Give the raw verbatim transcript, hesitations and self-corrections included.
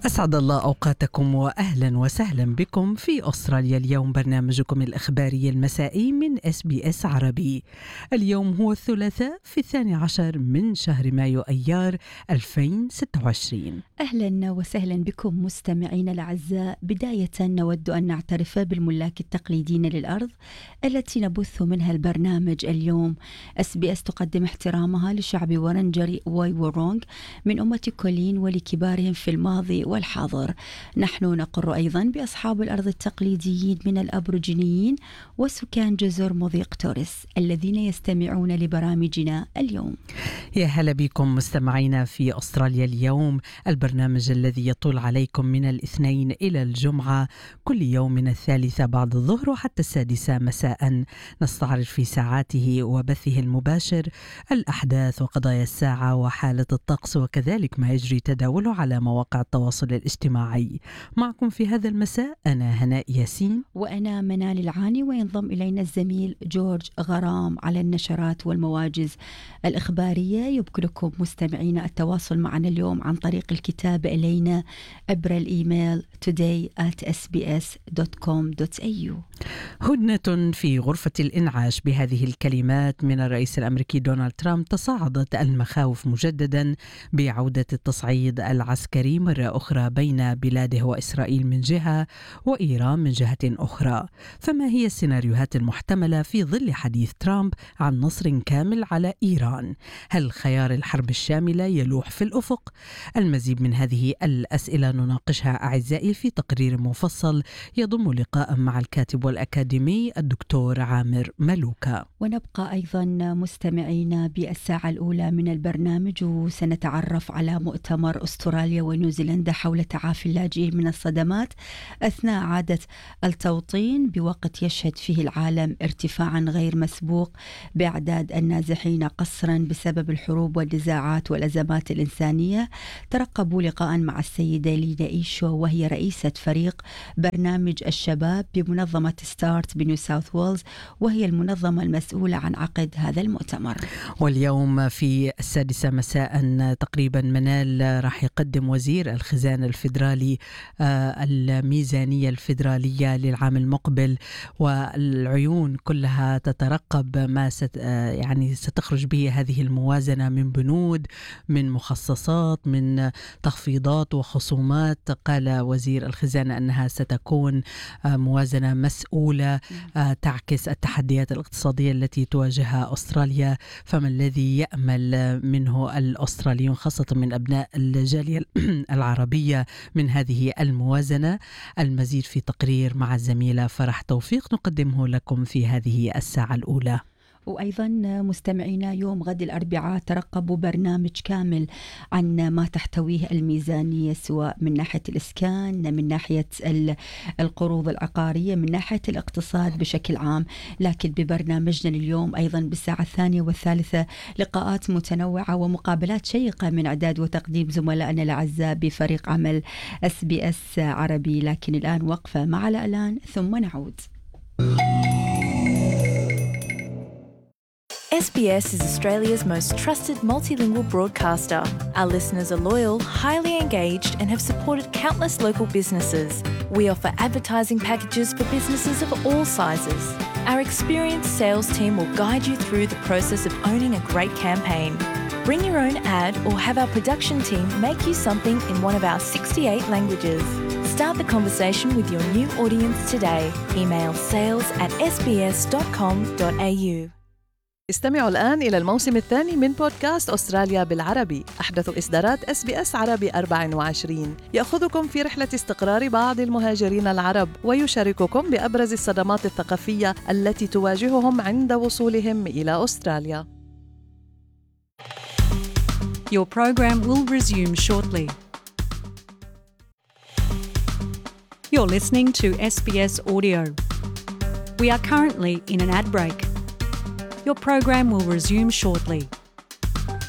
أسعد الله أوقاتكم وأهلا وسهلا بكم في أستراليا اليوم، برنامجكم الإخباري المسائي من إس بي إس عربي. اليوم هو الثلاثاء في الثاني عشر من شهر مايو أيار ألفين وستة وعشرين. أهلا وسهلا بكم مستمعين الأعزاء. بداية نود أن نعترف بالملاك التقليديين للأرض التي نبث منها البرنامج اليوم. إس بي إس تقدم احترامها لشعب ورنجري وايورونغ من أمة كولين ولكبارهم في الماضي والحاضر. نحن نقر أيضا بأصحاب الأرض التقليديين من الأبورجينيين وسكان جزر مضيق توريس الذين يستمعون لبرامجنا اليوم. يا هلا بكم مستمعينا في أستراليا اليوم، البرنامج الذي يطول عليكم من الاثنين إلى الجمعة كل يوم من الثالثة بعد الظهر وحتى السادسة مساء. نستعرض في ساعاته وبثه المباشر الأحداث وقضايا الساعة وحالة الطقس وكذلك ما يجري تداوله على مواقع التواصل الاجتماعي. معكم في هذا المساء أنا هناء ياسين وأنا منال العاني، وينضم إلينا الزميل جورج غرام على النشرات والمواجز الإخبارية. يمكنكم مستمعين التواصل معنا اليوم عن طريق الكتابة إلينا عبر الإيميل today at s b s dot com dot a u. هدنة في غرفة الإنعاش بهذه الكلمات من الرئيس الأمريكي دونالد ترامب. تصاعدت المخاوف مجددا بعودة التصعيد العسكري مرة أخرى بين بلاده وإسرائيل من جهة وإيران من جهة أخرى. فما هي السيناريوهات المحتملة في ظل حديث ترامب عن نصر كامل على إيران؟ هل خيار الحرب الشاملة يلوح في الأفق؟ المزيد من هذه الأسئلة نناقشها أعزائي في تقرير مفصل يضم لقاء مع الكاتب والأكاديمي الدكتور عامر ملوكا. ونبقى أيضا مستمعين بالساعة الأولى من البرنامج وسنتعرف على مؤتمر أستراليا ونيوزيلندا حول تعافي اللاجئين من الصدمات أثناء عادة التوطين، بوقت يشهد فيه العالم ارتفاعا غير مسبوق بأعداد النازحين قسرا بسبب الحروب والنزاعات والأزمات الإنسانية. ترقبوا لقاء مع السيدة لينا إيشو وهي رئيسة فريق برنامج الشباب بمنظمة ستارت بنيو ساوث ويلز، وهي المنظمة المسؤولة عن عقد هذا المؤتمر. واليوم في السادسة مساء تقريبا منال راح يقدم وزير الخزانة الفيدرالي الميزانية الفيدرالية للعام المقبل، والعيون كلها تترقب ما ست يعني ستخرج به هذه الموازنة من بنود، من مخصصات، من تخفيضات وخصومات. قال وزير الخزانة أنها ستكون موازنة مسؤولة تعكس التحديات الاقتصادية التي تواجهها أستراليا. فما الذي يأمل منه الأستراليون خاصة من أبناء الجالية العربية من هذه الموازنة؟ المزيد في تقرير مع الزميلة فرح توفيق نقدمه لكم في هذه الساعة الأولى. وأيضا مستمعينا يوم غد الأربعاء ترقبوا برنامج كامل عن ما تحتويه الميزانية، سواء من ناحية الإسكان، من ناحية القروض العقارية، من ناحية الاقتصاد بشكل عام. لكن ببرنامجنا اليوم أيضا بالساعة الثانية والثالثة لقاءات متنوعة ومقابلات شيقة من إعداد وتقديم زملائنا الأعزاء بفريق عمل إس بي إس عربي. لكن الآن وقفة مع الإعلان ثم نعود. S B S is Australia's most trusted multilingual broadcaster. Our listeners are loyal, highly engaged, and have supported countless local businesses. We offer advertising packages for businesses of all sizes. Our experienced sales team will guide you through the process of owning a great campaign. Bring your own ad or have our production team make you something in one of our sixty-eight languages. Start the conversation with your new audience today. Email sales at s b s dot com dot a u. استمعوا الآن إلى الموسم الثاني من بودكاست أستراليا بالعربي، أحدث إصدارات إس بي إس عربي أربعة وعشرين، يأخذكم في رحلة استقرار بعض المهاجرين العرب ويشارككم بأبرز الصدمات الثقافية التي تواجههم عند وصولهم إلى أستراليا. Your program will resume shortly. You're listening to S B S Audio. We are currently in an ad break. Your program will resume shortly.